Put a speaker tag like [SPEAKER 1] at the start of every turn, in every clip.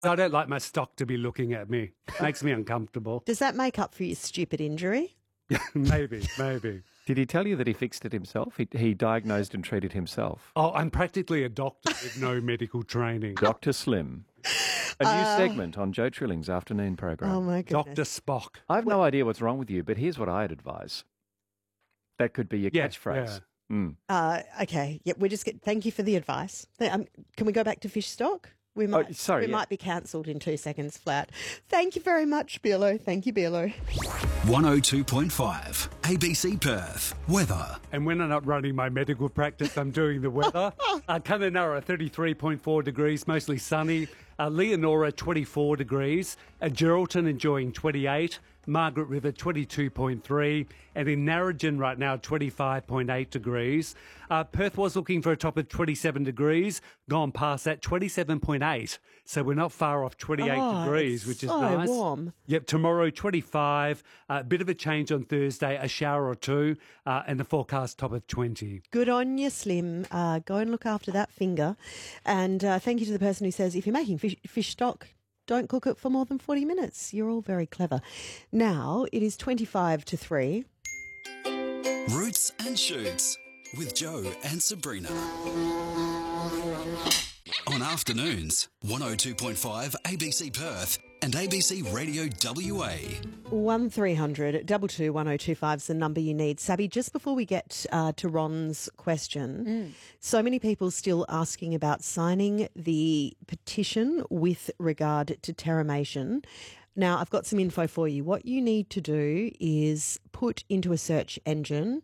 [SPEAKER 1] I don't like my stock to be looking at me. Makes me uncomfortable.
[SPEAKER 2] Does that make up for your stupid injury?
[SPEAKER 1] Maybe.
[SPEAKER 3] Did he tell you that he fixed it himself? He diagnosed and treated himself.
[SPEAKER 1] Oh, I'm practically a doctor with no medical training.
[SPEAKER 3] Dr. Slim. A new segment on Joe Trilling's afternoon program.
[SPEAKER 2] Oh, my goodness.
[SPEAKER 1] Dr. Spock.
[SPEAKER 3] I have no idea what's wrong with you, but here's what I'd advise. That could be your catchphrase.
[SPEAKER 1] Yeah.
[SPEAKER 2] Okay. Yeah, thank you for the advice. Can we go back to fish stock? We might be cancelled in 2 seconds flat. Thank you very much, Bearlo. Thank you, Bearlo.
[SPEAKER 4] 102.5 ABC Perth. Weather.
[SPEAKER 1] And when I'm not running my medical practice, I'm doing the weather. Kununurra, 33.4 degrees, mostly sunny. Leonora, 24 degrees. Geraldton enjoying 28. Margaret River, 22.3. And in Narrogin right now, 25.8 degrees. Perth was looking for a top of 27 degrees. Gone past that, 27.8. So we're not far off 28 degrees, which is nice.
[SPEAKER 2] Warm.
[SPEAKER 1] Yep, tomorrow 25, a bit of a change on Thursday, a shower or two, and the forecast top of 20.
[SPEAKER 2] Good on you, Slim. Go and look after that finger. And thank you to the person who says, if you're making fish stock, don't cook it for more than 40 minutes. You're all very clever. Now, it is 25 to 3.
[SPEAKER 4] Roots and Shoots with Joe and Sabrina. On afternoons, 102.5 ABC Perth and ABC Radio WA.
[SPEAKER 2] 1300 22 1025 is the number you need. Sabby, just before we get to Ron's question, so many people still asking about signing the petition with regard to terramation. Now, I've got some info for you. What you need to do is put into a search engine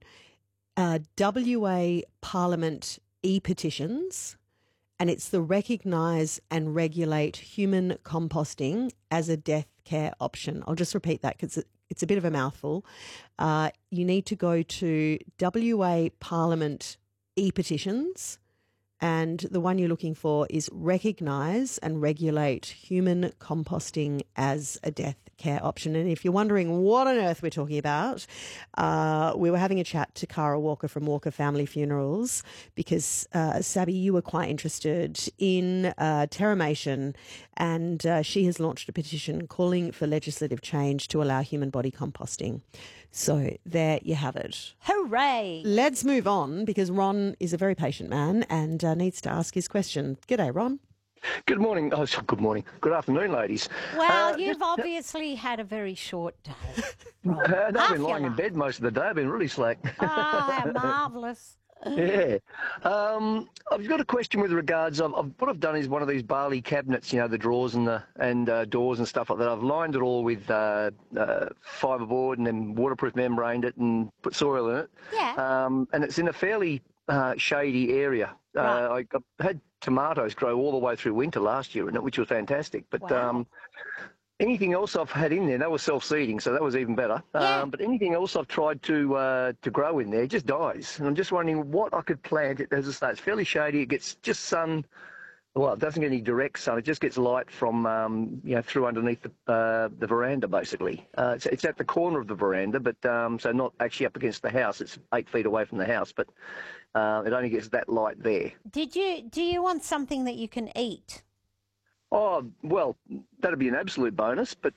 [SPEAKER 2] WA Parliament e-petitions, and it's the recognise and regulate human composting as a death care option. I'll just repeat that because it's a bit of a mouthful. You need to go to WA Parliament e-petitions, and the one you're looking for is recognise and regulate human composting as a death care option. And if you're wondering what on earth we're talking about, we were having a chat to Cara Walker from Walker Family Funerals because, Sabby, you were quite interested in terramation, and she has launched a petition calling for legislative change to allow human body composting. So there you have it.
[SPEAKER 5] Hooray!
[SPEAKER 2] Let's move on because Ron is a very patient man and needs to ask his question. G'day, Ron.
[SPEAKER 6] Good morning. Oh, good morning. Good afternoon, ladies.
[SPEAKER 5] Well, you've obviously had a very short day.
[SPEAKER 6] I've been lying in bed most of the day. I've been really slack.
[SPEAKER 5] Marvellous.
[SPEAKER 6] Yeah. I've got a question with regards of what I've done is one of these Bali cabinets, you know, the drawers and doors and stuff like that. I've lined it all with fiberboard and then waterproof membraned it and put soil in it.
[SPEAKER 5] Yeah.
[SPEAKER 6] And it's in a fairly shady area.
[SPEAKER 5] Right.
[SPEAKER 6] I had tomatoes grow all the way through winter last year in it, which was fantastic. But
[SPEAKER 5] Wow.
[SPEAKER 6] anything else I've had in there, that was self-seeding, so that was even better.
[SPEAKER 5] Yeah.
[SPEAKER 6] But anything else I've tried to grow in there just dies. And I'm just wondering what I could plant. As I say, it's fairly shady. It gets just sun. Well, it doesn't get any direct sun. It just gets light from, through underneath the veranda, basically. It's at the corner of the veranda, but so not actually up against the house. It's 8 feet away from the house, but it only gets that light there.
[SPEAKER 5] Do you want something that you can eat?
[SPEAKER 6] Oh, well, that'd be an absolute bonus, but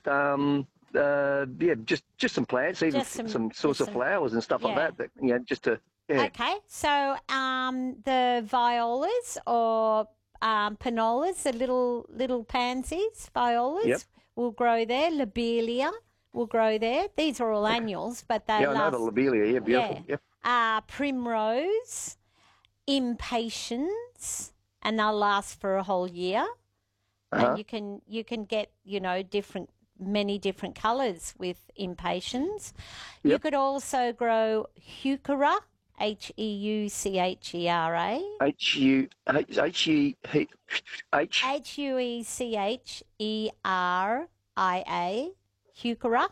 [SPEAKER 6] just some plants, even some sorts of flowers and stuff like that, just to... Yeah.
[SPEAKER 5] Okay, so the violas or panolas, the little pansies, violas, will grow there. Lobelia will grow there. These are all annuals, but they last...
[SPEAKER 6] I know the lobelia, beautiful.
[SPEAKER 5] Yeah.
[SPEAKER 6] Yep.
[SPEAKER 5] Primrose, impatiens, and they'll last for a whole year. And you can get, many different colours with impatiens.
[SPEAKER 6] Yep.
[SPEAKER 5] You could also grow heuchera, Heuchera. Heuchera, heuchera.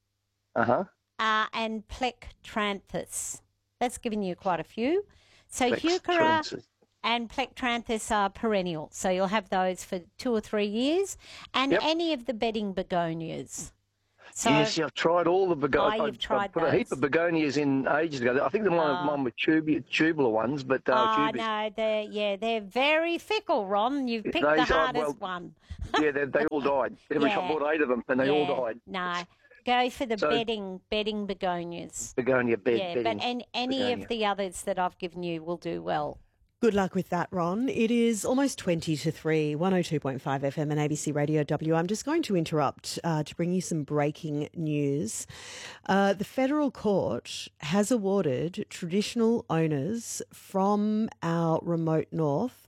[SPEAKER 5] And plectranthus. That's given you quite a few. So heuchera and plectranthus are perennial, so you'll have those for 2 or 3 years. And any of the bedding begonias. So,
[SPEAKER 6] Yes, I've tried all the begonias.
[SPEAKER 5] you've tried
[SPEAKER 6] I've put a heap
[SPEAKER 5] those.
[SPEAKER 6] of begonias in ages ago. I think the one with tubular ones, but tubies.
[SPEAKER 5] no, they're very fickle, Ron. You've picked
[SPEAKER 6] They
[SPEAKER 5] the
[SPEAKER 6] died,
[SPEAKER 5] hardest one.
[SPEAKER 6] Yeah, they all died. I bought 8 of them, and they all died.
[SPEAKER 5] No, go for the
[SPEAKER 6] So-
[SPEAKER 5] bedding begonias.
[SPEAKER 6] Begonia bed.
[SPEAKER 5] Yeah,
[SPEAKER 6] bedding.
[SPEAKER 5] but any
[SPEAKER 6] begonia.
[SPEAKER 5] of the others that I've given you will do well.
[SPEAKER 2] Good luck with that, Ron. It is almost 20 to 3, 102.5 FM and ABC Radio W. I'm just going to interrupt to bring you some breaking news. The federal court has awarded traditional owners from our remote north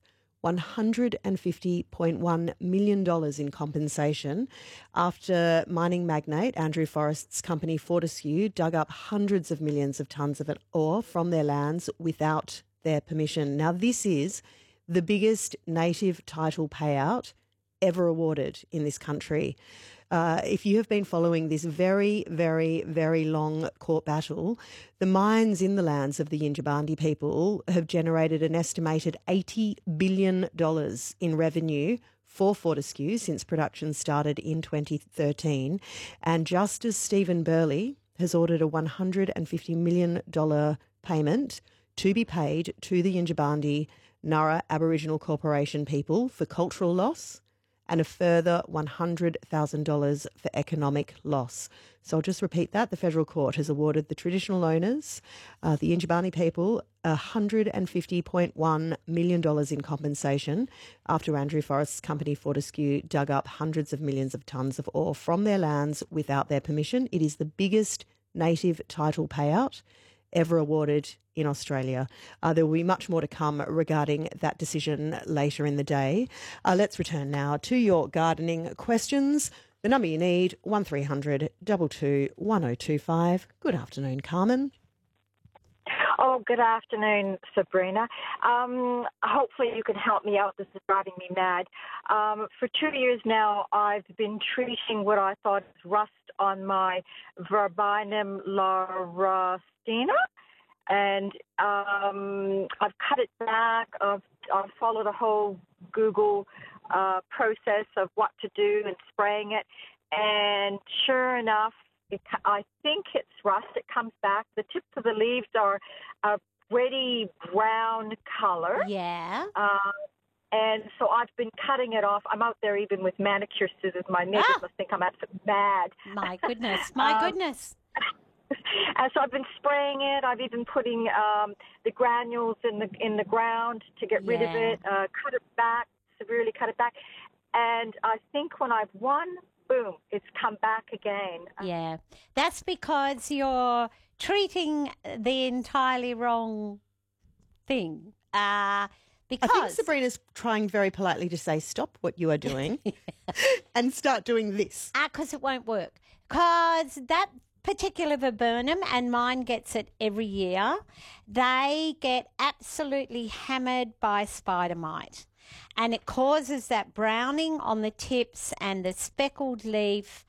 [SPEAKER 2] $150.1 million in compensation after mining magnate Andrew Forrest's company Fortescue dug up hundreds of millions of tonnes of ore from their lands without their permission. Now, this is the biggest native title payout ever awarded in this country. If you have been following this very, very, very long court battle, the mines in the lands of the Yindjibarndi people have generated an estimated $80 billion in revenue for Fortescue since production started in 2013. And Justice Stephen Burley has ordered a $150 million payment to be paid to the Yindjibarndi Nara Aboriginal Corporation people for cultural loss and a further $100,000 for economic loss. So I'll just repeat that. The federal court has awarded the traditional owners, the Yindjibarndi people, $150.1 million in compensation after Andrew Forrest's company Fortescue dug up hundreds of millions of tonnes of ore from their lands without their permission. It is the biggest native title payout ever awarded in Australia. There will be much more to come regarding that decision later in the day. Let's return now to your gardening questions. The number you need, 1300 22 1025. Good afternoon, Carmen.
[SPEAKER 7] Oh, good afternoon, Sabrina. Hopefully you can help me out. This is driving me mad. For 2 years now, I've been treating what I thought was rust on my Verbinum laurustina, and I've cut it back. I've followed a whole Google process of what to do and spraying it, and sure enough, I think it's rust. It comes back. The tips of the leaves are a reddy brown color.
[SPEAKER 5] Yeah.
[SPEAKER 7] And so I've been cutting it off. I'm out there even with manicure scissors. My neighbors must think I'm absolutely mad.
[SPEAKER 5] My goodness. My goodness.
[SPEAKER 7] And so I've been spraying it. I've even putting the granules in the ground to get rid of it. Cut it back, severely cut it back. And I think when I've won, boom, it's come back again.
[SPEAKER 5] Yeah. That's because you're treating the entirely wrong thing. Because
[SPEAKER 2] I think Sabrina's trying very politely to say stop what you are doing and start doing this.
[SPEAKER 5] Because it won't work. Because that particular viburnum, and mine gets it every year, they get absolutely hammered by spider mite. And it causes that browning on the tips and the speckled leaf.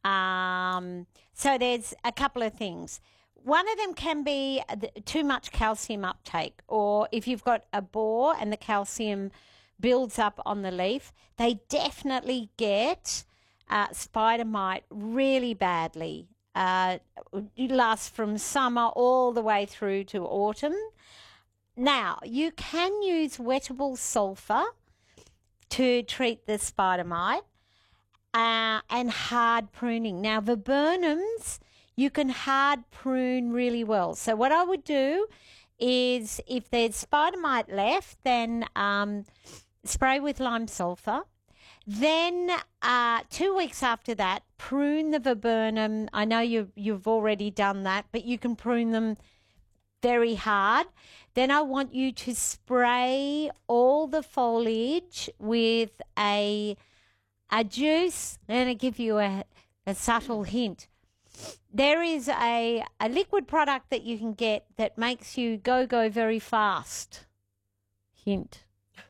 [SPEAKER 5] So there's a couple of things. One of them can be too much calcium uptake, or if you've got a borer and the calcium builds up on the leaf, they definitely get spider mite really badly. It lasts from summer all the way through to autumn. Now, you can use wettable sulphur to treat the spider mite and hard pruning. Now, viburnums, you can hard prune really well. So what I would do is if there's spider mite left, then spray with lime sulphur. Then 2 weeks after that, prune the viburnum. I know you've already done that, but you can prune them very hard. Then I want you to spray all the foliage with a juice. I'm going to give you a subtle hint. There is a liquid product that you can get that makes you go very fast. Hint.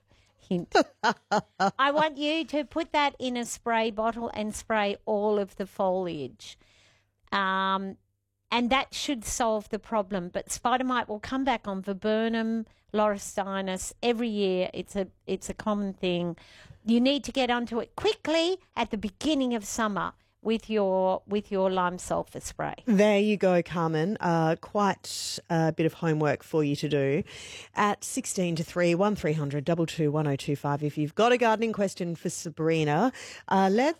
[SPEAKER 5] I want you to put that in a spray bottle and spray all of the foliage. And that should solve the problem. But spider mite will come back on Viburnum laurustinus every year. It's a common thing. You need to get onto it quickly at the beginning of summer with your lime sulphur spray.
[SPEAKER 2] There you go, Carmen. Quite a bit of homework for you to do. At 16 to 3, 1300 22 1025. If you've got a gardening question for Sabrina, let's